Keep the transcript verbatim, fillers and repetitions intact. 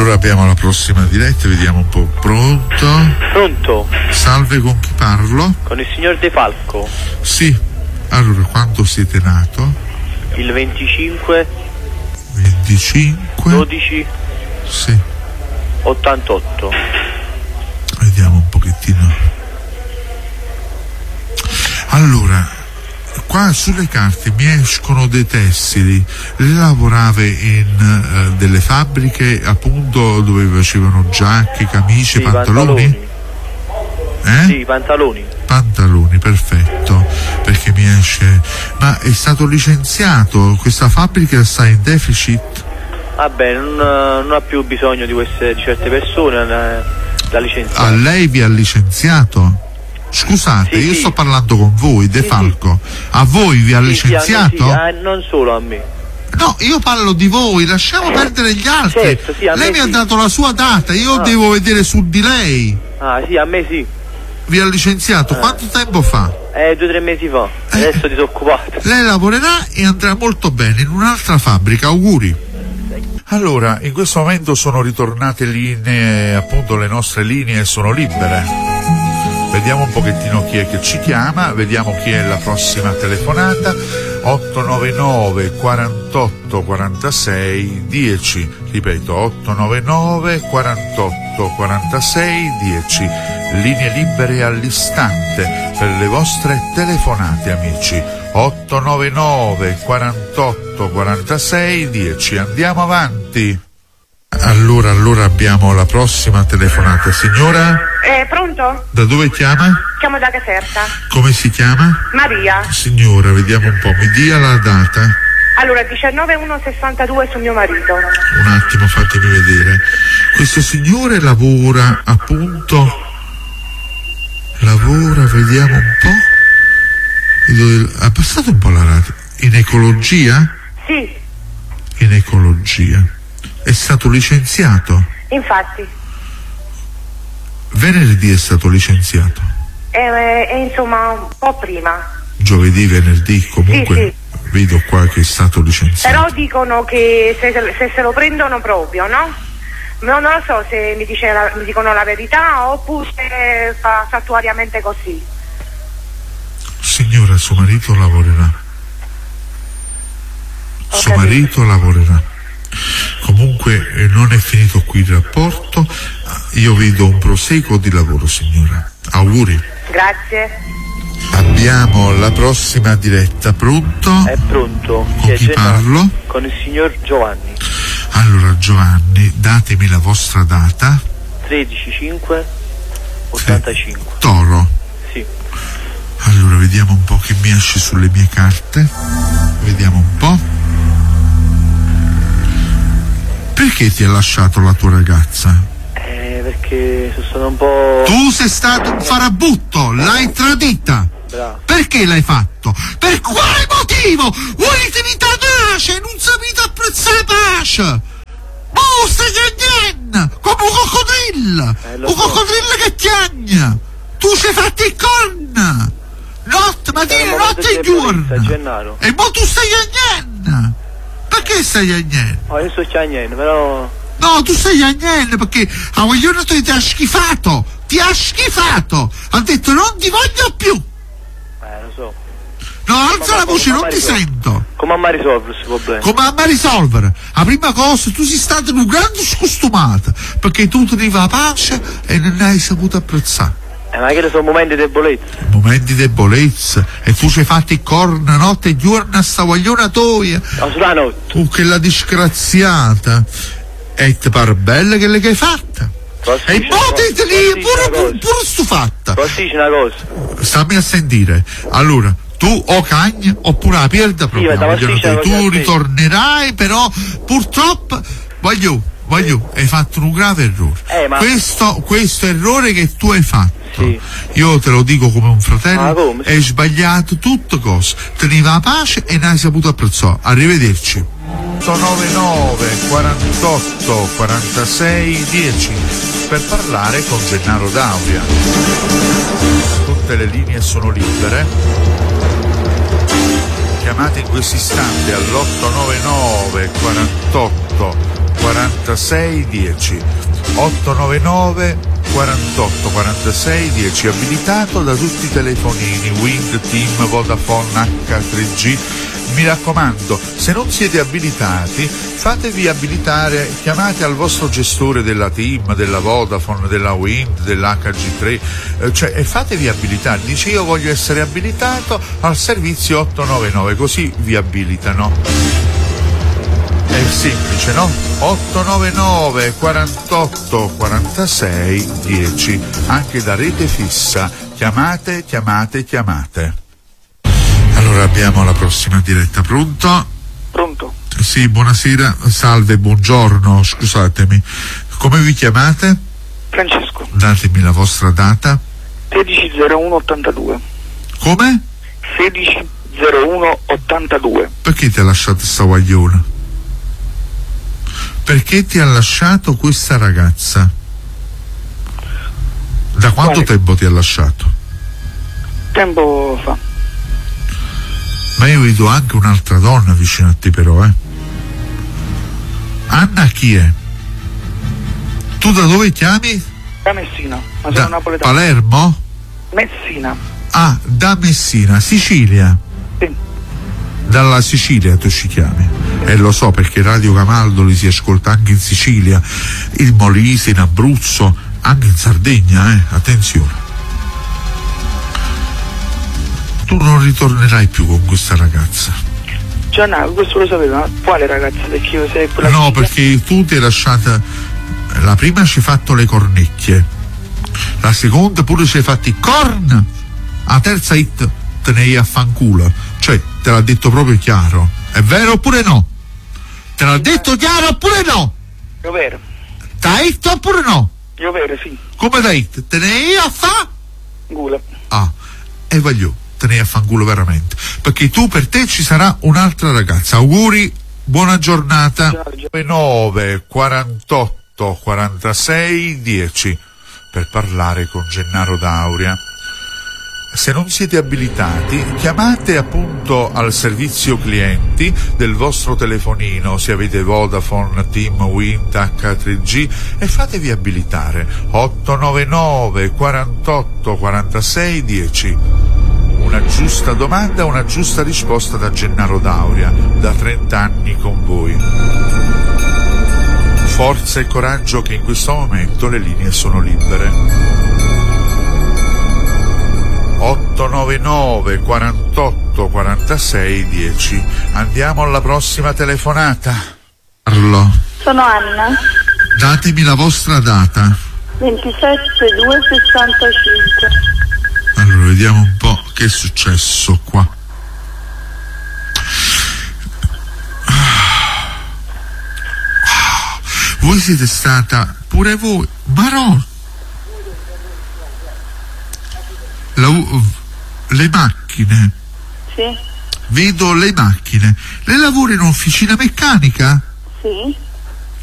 Allora abbiamo la prossima diretta, vediamo un po'. Pronto? Pronto? Salve, con chi parlo? Con il signor De Falco. Sì. Allora, quando siete nato? Il venticinque venticinque dodici Sì. ottantotto. Vediamo un pochettino. Allora, qua sulle carte mi escono dei tessili. Lei lavorava in uh, delle fabbriche appunto dove facevano giacche, camicie, sì, pantaloni? pantaloni. Eh? Sì, pantaloni. Pantaloni, perfetto, perché mi esce. Ma è stato licenziato? Questa fabbrica sta in deficit? Vabbè, non, non ha più bisogno di queste di certe persone, la licenziato. A lei vi ha licenziato? Scusate, sì, io sì. sto parlando con voi, De sì, Falco. A voi vi ha sì, licenziato? Sì, a me sì. ah, non solo a me. No, io parlo di voi, lasciamo perdere gli altri. Certo, sì, a lei me mi sì. ha dato la sua data, io ah. devo vedere su di lei. Ah sì, a me sì. Vi ha licenziato? Eh. Quanto tempo fa? Eh, due o tre mesi fa. Eh. Adesso disoccupato. Lei lavorerà e andrà molto bene in un'altra fabbrica, auguri. Allora, in questo momento sono ritornate linee, appunto le nostre linee sono libere. Vediamo un pochettino chi è che ci chiama, vediamo chi è la prossima telefonata. otto nove nove quarantotto quarantasei dieci, ripeto otto nove nove quarantotto quarantasei dieci, linee libere all'istante per le vostre telefonate, amici. otto nove nove quarantotto quarantasei dieci, andiamo avanti. Allora, allora abbiamo la prossima telefonata. Signora? Eh, pronto? Da dove chiama? Chiamo da Caserta. Come si chiama? Maria. Signora, vediamo un po', mi dia la data. Allora, diciannove uno sessantadue su mio marito. Un attimo, fatemi vedere. Questo signore lavora appunto, lavora, vediamo un po'. Ha passato un po' la radio. In ecologia? Sì. In ecologia. È stato licenziato? Infatti. Venerdì è stato licenziato? E, e insomma, un po' prima. Giovedì, venerdì, comunque sì, sì. Vedo qua che è stato licenziato. Però dicono che se, se se lo prendono proprio, no? No, non lo so se mi, dice la, mi dicono la verità oppure fa fattuariamente così. Signora, suo marito lavorerà. Ho Suo capito. marito lavorerà. Comunque eh, non è finito qui il rapporto, io vedo un proseguo di lavoro, signora. Auguri. Grazie. Abbiamo la prossima diretta, pronto? È pronto. Con chi parlo? Con il signor Giovanni. Allora Giovanni, datemi la vostra data. tredici cinque ottantacinque. Eh, Toro. Sì. Allora vediamo un po' che mi esce sulle mie carte. Vediamo un po'. Perché ti ha lasciato la tua ragazza? Eh, perché sono stato un po'... Tu sei stato un farabutto, l'hai tradita. Bravo. Perché l'hai fatto? Per quale motivo? Vuoi finita pace? Non sapete apprezzare la pace? Oh, stai cagnando! Come un coccodrillo! Eh, lo un so. coccodrillo che tiagna! Tu ci hai fatto il corna! Notte, mattina, notte e giorno! Gennaro. E mo tu stai cagnando! Perché stai cagnando? Oh, io sto chiagnendo, però... No, tu stai cagnando perché a vogliono ti ha schifato! Ti ha schifato! Ha detto non ti voglio più! Eh, lo so. No, alza la voce, non ti sento! Come a risolvere questo problema? Come a risolvere? La prima cosa, tu sei stato un grande scostumato perché tu tenevi la pace e non ne hai saputo apprezzare. Eh, ma che sono momenti di debolezza. Momenti di debolezza e tu ci hai fatto il corno notte e giorno a sta guagliona toia. No, sulla notte. Oh, che la disgraziata! E ti pare bella che le che hai fatta? Posso E dire- poi ti posso lì dire pure, una pure, cosa? pure stufatta. Posso dire una cosa? Stammi a sentire. Allora, tu o cagni oppure la perda proprio. ma Vogliono sì, che sì, tu sì. ritornerai, però purtroppo voglio, voglio, hai fatto un grave errore. Eh, ma- Questo, questo errore che tu hai fatto, Sì. io te lo dico come un fratello, Ma come? hai sbagliato tutto cose. Teneva la pace e non hai saputo apprezzare. Arrivederci. otto nove nove quarantotto quarantasei dieci per parlare con Gennaro D'Auria. Tutte le linee sono libere. Chiamate in questo istante all'otto nove nove quarantotto quarantasei quarantasei dieci. ottonovantanove quarantotto quarantasei dieci, abilitato da tutti i telefonini Wind, Team, Vodafone, acca tre gi. Mi raccomando, se non siete abilitati, fatevi abilitare, chiamate al vostro gestore della Team, della Vodafone, della Wind, dell'acca gi tre, eh, cioè, e fatevi abilitare. Dice: io voglio essere abilitato al servizio ottocentonovantanove, così vi abilitano. È semplice, no? ottocentonovantanove quarantotto quarantasei dieci, anche da rete fissa. Chiamate, chiamate, chiamate. Allora abbiamo la prossima diretta. Pronto? Pronto? Sì, buonasera, salve, buongiorno, scusatemi. Come vi chiamate? Francesco. Datemi la vostra data. sedici zero uno ottantadue. Come? sedici zero uno ottantadue. Perché ti ha lasciato sta guagliona? Perché ti ha lasciato questa ragazza? Da quanto Quale? tempo ti ha lasciato? Tempo fa. Ma io vedo anche un'altra donna vicino a te, però, eh. Anna chi è? Tu da dove chiami? Da Messina, ma sono Da napoletano. Palermo? Messina. Ah, da Messina, Sicilia. Sì. Dalla Sicilia tu ci chiami. E eh, lo so, perché Radio Camaldo li si ascolta anche in Sicilia, il Molise, in Abruzzo, anche in Sardegna, eh. Attenzione. Tu non ritornerai più con questa ragazza. Gianna, questo lo sapevo, ma quale ragazza? Perché io sei quella. No, figlia? perché tu ti hai lasciata. La prima ci hai fatto le cornecchie, la seconda pure ci hai fatti corn, la terza hit te ne hai a fanculo. Cioè, te l'ha detto proprio chiaro. È vero oppure no? Te l'ha detto chiaro oppure no? Io vero. T'ha detto oppure no? Io vero, sì. Come t'ha detto? Te ne hai a fa? Gula. Ah, e voglio, te ne hai a fanculo veramente. Perché tu, per te ci sarà un'altra ragazza. Auguri, buona giornata. nove quarantotto quarantasei dieci per parlare con Gennaro D'Auria. Se non siete abilitati, chiamate appunto al servizio clienti del vostro telefonino, se avete Vodafone, Team, Wind, acca tre gi, e fatevi abilitare. ottocentonovantanove quarantotto quarantasei dieci. Una giusta domanda, una giusta risposta da Gennaro D'Auria, da trenta anni con voi. Forza e coraggio, che in questo momento le linee sono libere. ottocentonovantanove quarantotto quarantasei dieci. Andiamo alla prossima telefonata. Carlo, Sono Anna, datemi la vostra data. ventisette due sessantacinque. Allora, vediamo un po' che è successo qua. Voi siete stata, pure voi, ma no, La, le macchine. Sì. Vedo le macchine. Lei lavora in officina meccanica? Sì.